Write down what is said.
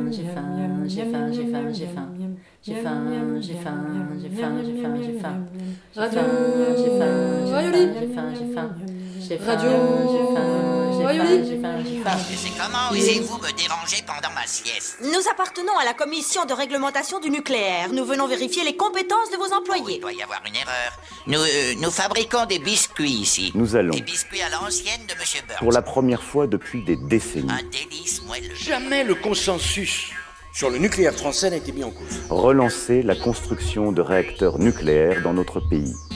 j'ai faim, j'ai faim, j'ai faim, j'ai faim. J'ai faim, j'ai faim, j'ai faim, j'ai faim, j'ai faim. Radio J'ai faim, j'ai faim, j'ai faim. J'ai faim, Radio j'ai faim, j'ai faim, Rayoli. j'ai faim, j'ai faim. Mais c'est comment osez-vous me déranger pendant ma sieste? Nous appartenons à la commission de réglementation du nucléaire. Nous venons vérifier les compétences de vos Il employés. doit y avoir une erreur. Nous fabriquons des biscuits ici. Nous allons, Des biscuits à l'ancienne de Monsieur Burns. pour la première fois depuis des décennies, Un délice moelleux. Jamais le consensus sur le nucléaire français n'a été mis en cause. relancer la construction de réacteurs nucléaires dans notre pays.